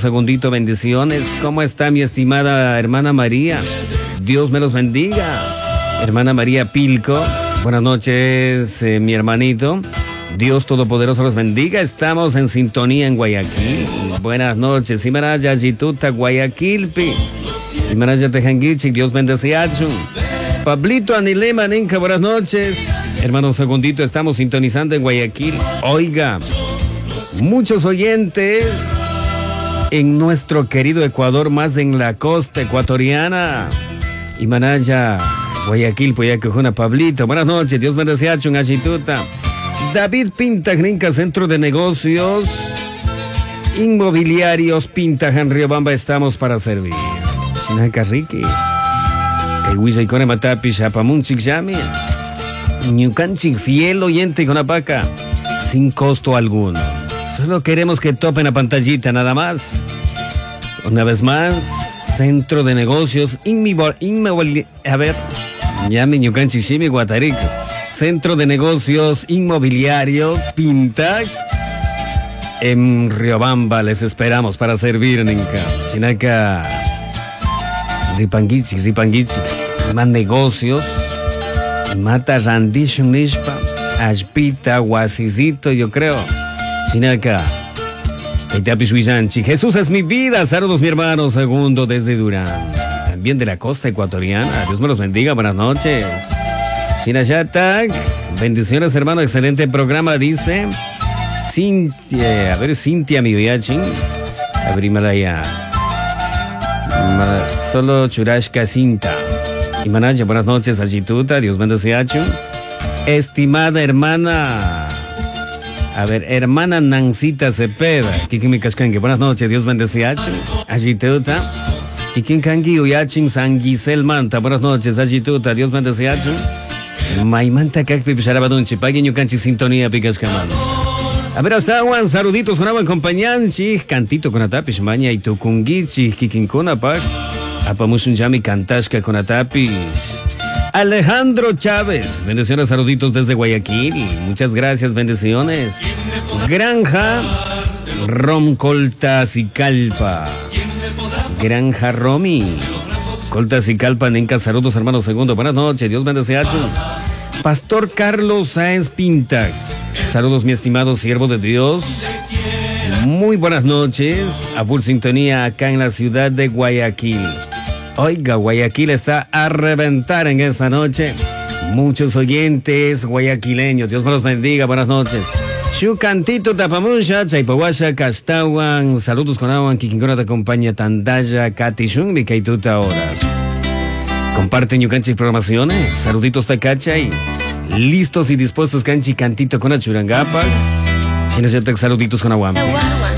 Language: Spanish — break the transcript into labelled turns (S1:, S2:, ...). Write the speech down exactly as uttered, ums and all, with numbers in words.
S1: segundito, bendiciones. ¿Cómo está mi estimada hermana María? Dios me los bendiga. Hermana María Pilco, buenas noches, eh, mi hermanito. Dios Todopoderoso los bendiga. Estamos en sintonía en Guayaquil. Buenas noches. Simaraya Yituta Guayaquil. Simaraya Tejanguichi. Dios bendiga. Pablito Anilema Ninca, buenas noches. Hermano Segundito, estamos sintonizando en Guayaquil. Oiga, muchos oyentes en nuestro querido Ecuador, más en la costa ecuatoriana. Imanaya, Guayaquil, Poyacujuna, Pablito. Buenas noches, Dios bendiga. Chungachituta. David Pinta, Grinca, Centro de Negocios Inmobiliarios Pinta, en Riobamba, estamos para servir. Chinaca Ricky. Kaiwisa y Kone Matapi, Chapamunchik Yami. Ñucanchik, fiel oyente con la paca, sin costo alguno. Solo queremos que topen la pantallita, nada más. Una vez más, Centro de Negocios Inmobiliarios. A ver, Yami Ñucanchik Shimi Guatarico. Centro de Negocios Inmobiliarios Pinta en Riobamba. Les esperamos para servir, Ninca. Chinaca Ripanguichi, Ripanguichi. Más negocios. Mata Randishun Nishpa. Ashpita, Guasicito, yo creo. Chinaca. Jesús es mi vida. Saludos, mi hermano Segundo desde Durán. También de la costa ecuatoriana. Dios me los bendiga. Buenas noches. Chinayatak, bendiciones, hermano, excelente programa, dice Cintia, a ver, Cintia Midiachin, abrímala ya, solo Churashka Cinta, y Manaya, buenas noches, Achituta, Dios bendiga, estimada hermana, a ver, hermana Nancita Cepeda, Kikimi Kashkangi, buenas noches, Dios bendiga, Achituta, Kikinkangi Uyachin San Gisel Manta, buenas noches, Achituta, Dios bendiga, Maimanta Cacti Pisharabadunchi, Pagueño Canchi Sintonía Picas Camano. A ver, hasta Juan, saluditos con agua acompañanchi, cantito con atapish, maña y tucunguichi, kikinkona pac, apamushun yami cantashka con atapish. Alejandro Chávez, bendiciones, saluditos desde Guayaquil, muchas gracias, bendiciones. Granja Romcoltas y Calpa, Granja Romi. Coltas y Calpa, Nenca, saludos, hermano Segundo, buenas noches, Dios bendiga. Pastor Carlos Sáenz Pinta, saludos, mi estimado siervo de Dios. Muy buenas noches, a full sintonía acá en la ciudad de Guayaquil. Oiga, Guayaquil está a reventar en esta noche. Muchos oyentes guayaquileños, Dios me los bendiga, buenas noches. Chucantito Tapamusha, Chaipahuasha, Castawan, saludos con Awan, Kikinkona te acompaña Tandaya, Katishun, Mikaituta horas. Comparten Yucanchi programaciones, saluditos Takachay, listos y dispuestos Canchi Cantito con Achurangapas, Chinachatak, saluditos con Awan.